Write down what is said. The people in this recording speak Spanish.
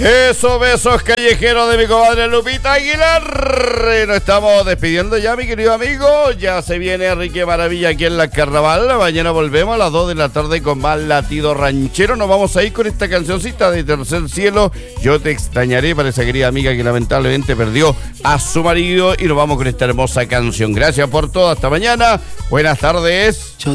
Esos besos callejeros de mi comadre Lupita Aguilar. Nos estamos despidiendo ya, mi querido amigo. Ya se viene Enrique Maravilla aquí en la Carnaval. Mañana volvemos a las 2 de la tarde con más latido ranchero. Nos vamos a ir con esta cancioncita de Tercer Cielo. Yo te extrañaré, para esa querida amiga que lamentablemente perdió a su marido. Y nos vamos con esta hermosa canción. Gracias por todo. Hasta mañana. Buenas tardes.